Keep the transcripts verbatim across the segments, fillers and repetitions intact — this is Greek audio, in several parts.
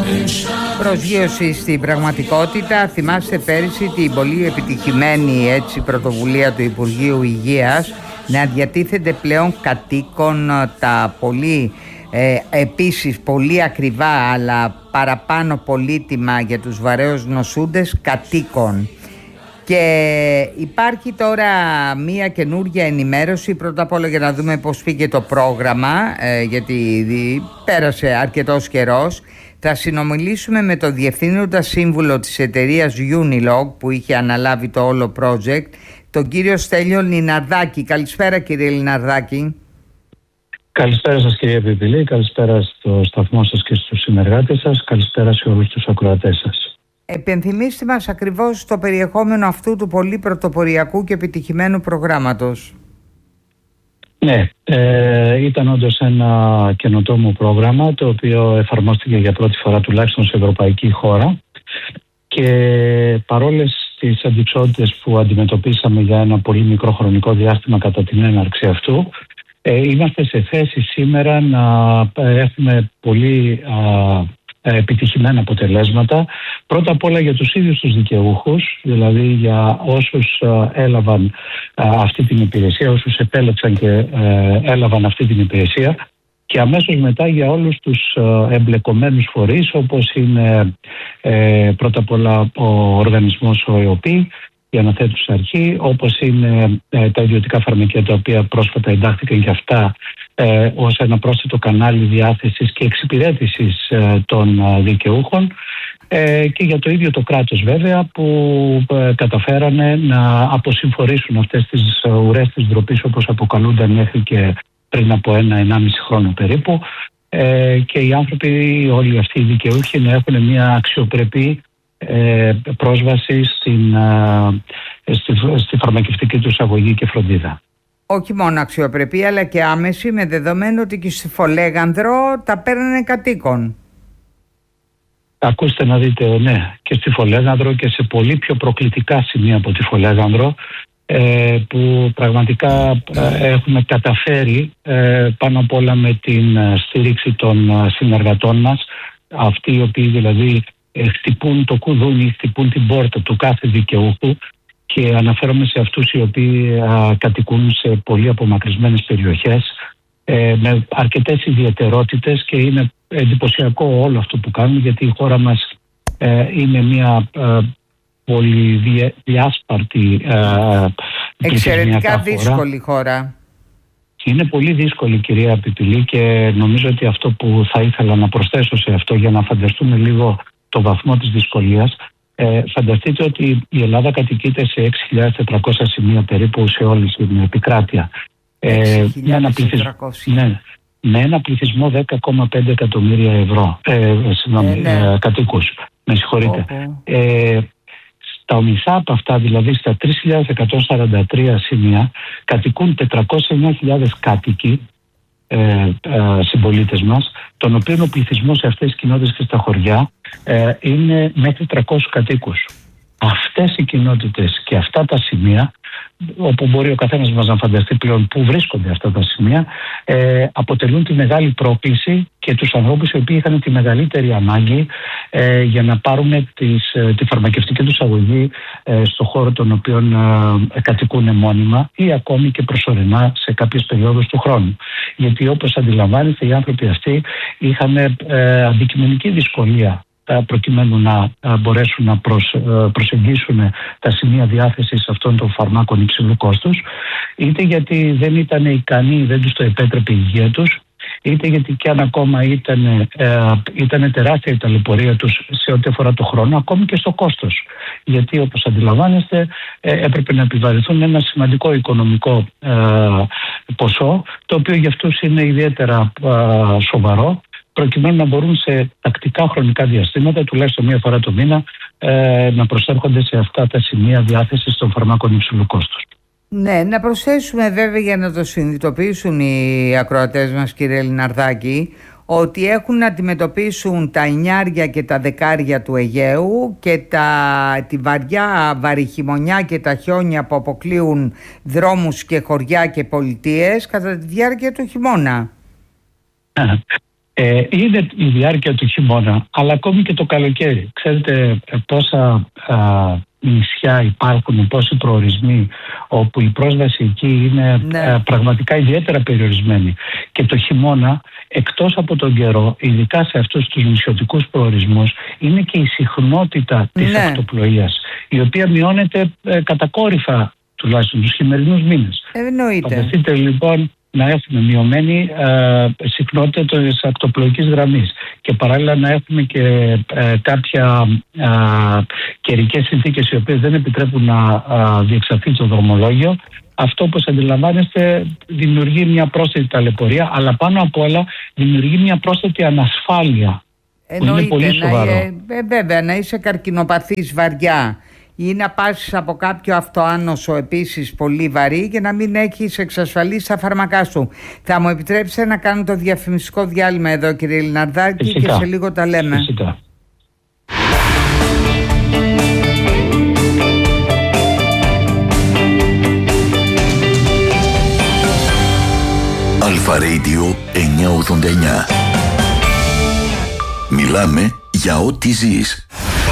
Προσγείωση στην πραγματικότητα. Θυμάστε πέρυσι την πολύ επιτυχημένη έτσι πρωτοβουλία του Υπουργείου Υγείας να διατίθενται πλέον κατοίκων τα πολύ ε, επίσης πολύ ακριβά αλλά παραπάνω πολύτιμα για τους βαρέως νοσούντες κατοίκων. Και υπάρχει τώρα μία καινούργια ενημέρωση, πρώτα απ' όλα για να δούμε πώς πήγε το πρόγραμμα, ε, γιατί πέρασε αρκετός καιρός. Θα συνομιλήσουμε με τον Διευθύνοντα Σύμβουλο της εταιρείας Unilog που είχε αναλάβει το όλο project, τον κύριο Στέλιο Λιναρδάκη. Καλησπέρα κύριε Λιναρδάκη. Καλησπέρα σας κύριε Πιπηλή, καλησπέρα στο σταθμό σας και στους συνεργάτες σας, καλησπέρα σε όλους τους ακροατές σας. Επενθυμίστε μας ακριβώς το περιεχόμενο αυτού του πολύ πρωτοποριακού και επιτυχημένου προγράμματος. Ναι, ε, ήταν όντως ένα καινοτόμο πρόγραμμα το οποίο εφαρμόστηκε για πρώτη φορά τουλάχιστον σε ευρωπαϊκή χώρα και παρόλες τις αντιξότητες που αντιμετωπίσαμε για ένα πολύ μικρό χρονικό διάστημα κατά την έναρξη αυτού, ε, είμαστε σε θέση σήμερα να έχουμε πολύ α, επιτυχημένα αποτελέσματα. Πρώτα απ' όλα για τους ίδιους τους δικαιούχους, δηλαδή για όσους έλαβαν αυτή την υπηρεσία, όσους επέλεξαν και έλαβαν αυτή την υπηρεσία, και αμέσως μετά για όλους τους εμπλεκομένους φορείς, όπως είναι πρώτα απ' όλα ο οργανισμός ο ΕΟΠΗ, η αναθέτουσα αρχή, όπως είναι τα ιδιωτικά φαρμακεία τα οποία πρόσφατα εντάχθηκαν και αυτά ε, ως ένα πρόσθετο κανάλι διάθεσης και εξυπηρέτησης ε, των ε, δικαιούχων, ε, και για το ίδιο το κράτος βέβαια που ε, καταφέρανε να αποσυμφορήσουν αυτές τις ε, ουρές της ντροπής όπως αποκαλούνταν μέχρι και πριν από ένα ενάμιση χρόνο περίπου, ε, και οι άνθρωποι όλοι αυτοί οι δικαιούχοι να έχουν μια αξιοπρεπή ε, πρόσβαση στην, ε, στη, στη φαρμακευτική τους αγωγή και φροντίδα. Όχι μόνο αξιοπρεπή αλλά και άμεση, με δεδομένο ότι και στη Φολέγανδρο τα παίρνανε κατοίκον. Ακούστε να δείτε, ναι, και στη Φολέγανδρο και σε πολύ πιο προκλητικά σημεία από τη Φολέγανδρο, ε, που πραγματικά ε, έχουμε καταφέρει ε, πάνω απ' όλα με την στήριξη των συνεργατών μας, αυτοί οι οποίοι δηλαδή ε, χτυπούν το κουδούνι, χτυπούν την πόρτα του κάθε δικαιούχου, και αναφέρομαι σε αυτούς οι οποίοι α, κατοικούν σε πολύ απομακρυσμένες περιοχές ε, με αρκετές ιδιαιτερότητες, και είναι εντυπωσιακό όλο αυτό που κάνουν, γιατί η χώρα μας ε, είναι μια ε, πολύ δια, διάσπαρτη ε, εξαιρετικά δύσκολη χώρα. Είναι πολύ δύσκολη κυρία Πιπηλή, και νομίζω ότι αυτό που θα ήθελα να προσθέσω σε αυτό για να φανταστούμε λίγο το βαθμό της δυσκολίας. Ε, φανταστείτε ότι η Ελλάδα κατοικείται σε έξι χιλιάδες τετρακόσια σημεία περίπου σε όλη την επικράτεια. Ε, με, ένα πληθυσμό, ναι, με ένα πληθυσμό δέκα κόμμα πέντε εκατομμύρια ευρώ, ε, συγγνώμη, ε, ναι. ε, κατοίκους. Με συγχωρείτε. Oh, oh. Ε, στα μισά από αυτά, δηλαδή στα τρεις χιλιάδες εκατόν σαράντα τρία σημεία, κατοικούν τετρακόσιες εννιά χιλιάδες κάτοικοι, Ε, ε, συμπολίτες μας, των οποίων ο πληθυσμός σε αυτές τις κοινότητες και στα χωριά ε, είναι μέχρι τριακόσιους κατοίκους. Αυτές οι κοινότητες και αυτά τα σημεία, όπου μπορεί ο καθένας μας να φανταστεί πλέον πού βρίσκονται αυτά τα σημεία, ε, αποτελούν τη μεγάλη πρόκληση και τους ανθρώπους οι οποίοι είχαν τη μεγαλύτερη ανάγκη ε, για να πάρουν τις, ε, τη φαρμακευτική τους αγωγή ε, στον χώρο τον οποίο ε, κατοικούν μόνιμα ή ακόμη και προσωρινά σε κάποιες περιόδους του χρόνου. Γιατί όπως αντιλαμβάνεστε, οι άνθρωποι αυτοί είχαν ε, αντικειμενική δυσκολία προκειμένου να μπορέσουν να προσεγγίσουν τα σημεία διάθεσης αυτών των φαρμάκων υψηλού κόστους, είτε γιατί δεν ήταν ικανοί, δεν τους το επέτρεπε η υγεία τους, είτε γιατί και αν ακόμα ήταν, ε, ήταν τεράστια η ταλαιπωρία τους σε ό,τι αφορά το χρόνο, ακόμη και στο κόστος. Γιατί όπως αντιλαμβάνεστε ε, έπρεπε να επιβαρυνθούν ένα σημαντικό οικονομικό ε, ποσό, το οποίο για αυτούς είναι ιδιαίτερα ε, σοβαρό, προκειμένου να μπορούν σε τακτικά χρονικά διαστήματα, τουλάχιστον μία φορά το μήνα, ε, να προσέρχονται σε αυτά τα σημεία διάθεσης των φαρμάκων υψηλού κόστους. Ναι, να προσθέσουμε βέβαια για να το συνειδητοποιήσουν οι ακροατές μας, κύριε Λιναρδάκη, ότι έχουν να αντιμετωπίσουν τα εννιάρια και τα δεκάρια του Αιγαίου και τα, τη βαριά βαριχημονιά και τα χιόνια που αποκλείουν δρόμους και χωριά και πολιτείες κατά τη διάρκεια του χειμώνα. Ε, είναι η διάρκεια του χειμώνα, αλλά ακόμη και το καλοκαίρι. Ξέρετε πόσα α, νησιά υπάρχουν, πόσοι προορισμοί όπου η πρόσβαση εκεί είναι ναι. α, πραγματικά ιδιαίτερα περιορισμένη. Και το χειμώνα, εκτός από τον καιρό, ειδικά σε αυτούς τους νησιωτικούς προορισμούς, είναι και η συχνότητα της ναι. ακτοπλοείας, η οποία μειώνεται ε, κατακόρυφα τουλάχιστον τους χειμερινούς μήνες. Εννοείται. Φανταστείτε λοιπόν να έχουμε μειωμένη ε, συχνότητα της ακτοπλοϊκής γραμμής και παράλληλα να έχουμε και ε, κάποια ε, καιρικές συνθήκες οι οποίες δεν επιτρέπουν να ε, διεξαχθεί το δρομολόγιο. Αυτό, όπως αντιλαμβάνεστε, δημιουργεί μια πρόσθετη ταλαιπωρία, αλλά πάνω απ' όλα δημιουργεί μια πρόσθετη ανασφάλεια. Εννοείται, είναι πολύ σοβαρό. Να, ε, βέβαια, να είσαι καρκινοπαθής βαριά ή να πάσεις από κάποιο αυτοάνωσο επίσης πολύ βαρύ και να μην έχεις εξασφαλίσει τα φάρμακά σου. Θα μου επιτρέψετε να κάνω το διαφημιστικό διάλειμμα εδώ, κύριε Λιναρδάκη, Φυσικά. και σε λίγο τα λέμε. Φυσικά. Αλφα Radio εννιακόσια ογδόντα εννιά. Μιλάμε για ό,τι ζεις.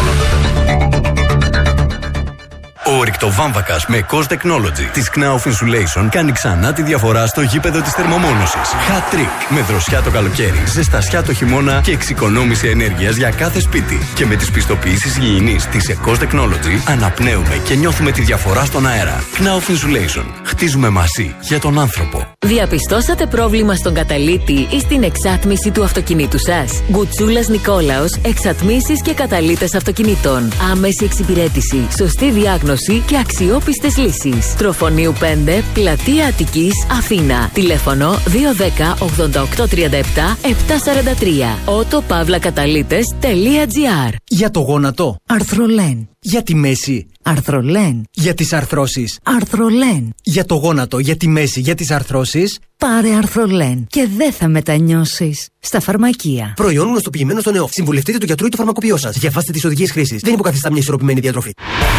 Ο ρηκτοβάμβακας με Cost Technology της Knauf Insulation κάνει ξανά τη διαφορά στο γήπεδο της θερμομόνωσης. Hat Trick. Με δροσιά το καλοκαίρι, ζεστασιά το χειμώνα και εξοικονόμηση ενέργειας για κάθε σπίτι. Και με τις πιστοποιήσεις υγιεινής της Cost Technology αναπνέουμε και νιώθουμε τη διαφορά στον αέρα. Knauf Insulation. Χτίζουμε μαζί για τον άνθρωπο. Διαπιστώσατε πρόβλημα στον καταλύτη ή στην εξάτμιση του αυτοκινήτου σας? Γκουτσούλας Νικόλαος, εξατμίσεις και καταλύτες αυτοκινήτων. Άμεση εξυπηρέτηση, σωστή διάγνωση και αξιόπιστες λύσεις. Τροφονίου πέντε, Πλατεία Αττικής, Αθήνα. Τηλέφωνο δύο ένα μηδέν ογδόντα οκτώ τριάντα επτά επτακόσια σαράντα τρία. ότο παύλα καταλύτες τελεία τζι άρ. Για το γόνατο, Αρθρολέν. για τη μέση, Αρθρολέν. για τις αρθρώσεις, Αρθρολέν. για το γόνατο, για τη μέση, για τις αρθρώσεις. Πάρε Αρθρολέν και δεν θα μετανιώσεις. Στα φαρμακεία. Προϊόν γνωστοποιημένο στον ΕΟΦ. Συμβουλευτείτε του γιατρού ή το φαρμακοποιό σας. Διαβάστε τις οδηγίες χρήσης. Δεν υποκαθιστά μια ισορροπημένη διατροφή.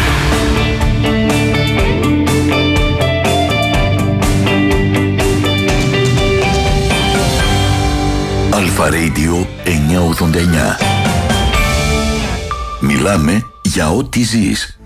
Αλφα Radio εννιακόσια ογδόντα εννιά. Μιλάμε για ό,τι ζεις.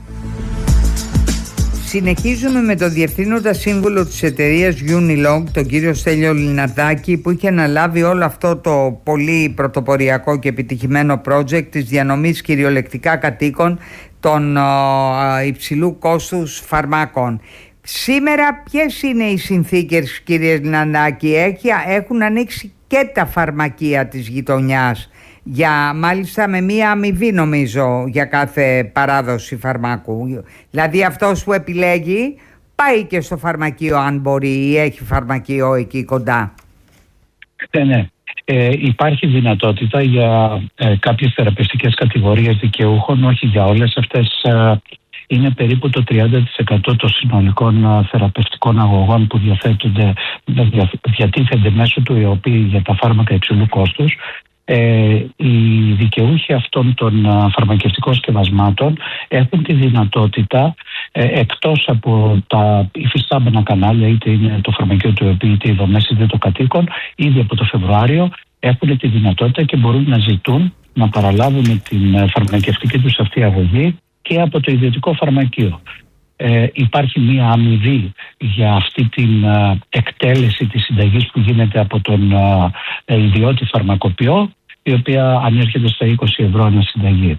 Συνεχίζουμε με τον Διευθύνοντα Σύμβουλο της εταιρείας Unilog, τον κύριο Στέλιο Λιναρδάκη, που είχε αναλάβει όλο αυτό το πολύ πρωτοποριακό και επιτυχημένο project της διανομής κυριολεκτικά κατοίκων των uh, υψηλού κόστους φαρμάκων. Σήμερα ποιες είναι οι συνθήκες, κύριε Λιναρδάκη? Έχουν ανοίξει και τα φαρμακεία της γειτονιάς, για, μάλιστα με μία αμοιβή νομίζω για κάθε παράδοση φαρμάκου. Δηλαδή αυτός που επιλέγει πάει και στο φαρμακείο αν μπορεί ή έχει φαρμακείο εκεί κοντά. Ναι, ναι. Ε, υπάρχει δυνατότητα για ε, κάποιες θεραπευτικές κατηγορίες δικαιούχων, όχι για όλες αυτές. Ε, είναι περίπου το τριάντα τοις εκατό των συνολικών ε, θεραπευτικών αγωγών που διαθέτονται, δια, διατίθενται μέσω του ΕΟΠΗ για τα φάρμακα υψηλού κόστους. Ε, οι δικαιούχοι αυτών των α, φαρμακευτικών σκευασμάτων έχουν τη δυνατότητα, ε, εκτός από τα υφιστάμενα κανάλια, είτε είναι το φαρμακείο του ΕΟΠΗ, είτε οι δομές, είτε το κατοίκον, ήδη από το Φεβρουάριο έχουν τη δυνατότητα και μπορούν να ζητούν να παραλάβουν την φαρμακευτική τους αυτή αγωγή και από το ιδιωτικό φαρμακείο. Ε, υπάρχει μία αμοιβή για αυτή την α, εκτέλεση της συνταγής που γίνεται από τον α, ιδιώτη φαρμακοποιό, η οποία ανέρχεται στα είκοσι ευρώ ανά συνταγή.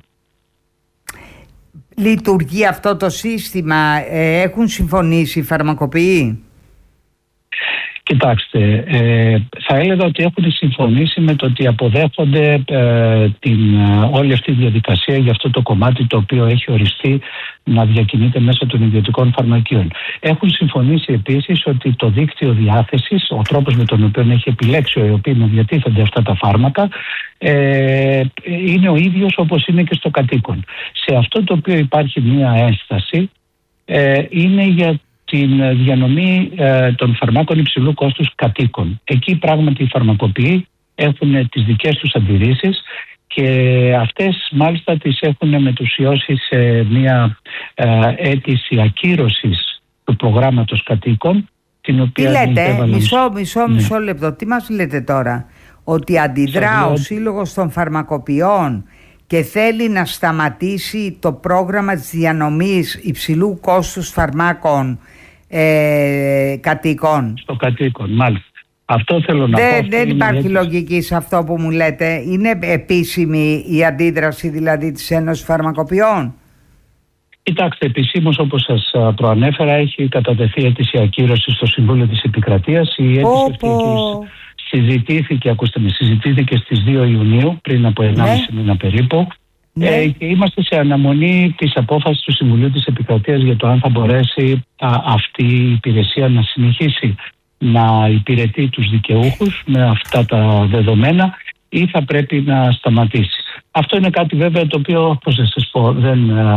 Λειτουργεί αυτό το σύστημα? Ε, έχουν συμφωνήσει οι φαρμακοποιοί? Κοιτάξτε, ε, θα έλεγα ότι έχουν συμφωνήσει με το ότι αποδέχονται ε, την, όλη αυτή τη διαδικασία για αυτό το κομμάτι το οποίο έχει οριστεί να διακινείται μέσα των ιδιωτικών φαρμακείων. Έχουν συμφωνήσει επίσης ότι το δίκτυο διάθεσης, ο τρόπος με τον οποίο έχει επιλέξει ο ΕΟΠΗ να διατίθενται αυτά τα φάρμακα, ε, είναι ο ίδιος όπως είναι και στο κατοίκον. Σε αυτό το οποίο υπάρχει μία ένσταση ε, είναι για την διανομή ε, των φαρμάκων υψηλού κόστους κατοίκων. Εκεί πράγματι οι φαρμακοποιοί έχουν τις δικές τους αντιρρήσεις και αυτές μάλιστα τις έχουν μετουσιώσει σε μια ε, αίτηση ακύρωσης του προγράμματος κατοίκων, την οποία. Τι λέτε, έβαλαν... μισό, μισό, ναι. μισό λεπτό, τι μας λέτε τώρα? Ότι αντιδρά ο Σύλλογος των Φαρμακοποιών και θέλει να σταματήσει το πρόγραμμα της διανομής υψηλού κόστους φαρμάκων ε, κατοίκων. Στο κατοίκων, μάλιστα. Αυτό θέλω να δεν, πω. Δεν υπάρχει έτσι. λογική σε αυτό που μου λέτε. Είναι επίσημη η αντίδραση δηλαδή της Ένωσης Φαρμακοποιών? Κοιτάξτε, επισήμως όπως σας προανέφερα έχει κατατεθεί αίτηση ακύρωση στο Συμβούλιο της Επικρατείας. Η αίτηση αυτή συζητήθηκε, ακούστε με, συζητήθηκε στις δύο Ιουνίου, πριν από ενάμιση ναι. μήνα περίπου. Ναι. Ε, και είμαστε σε αναμονή της απόφασης του Συμβουλίου της Επικρατείας για το αν θα μπορέσει α, αυτή η υπηρεσία να συνεχίσει να υπηρετεί τους δικαιούχους με αυτά τα δεδομένα ή θα πρέπει να σταματήσει. Αυτό είναι κάτι βέβαια το οποίο, πώς θα σας πω, δεν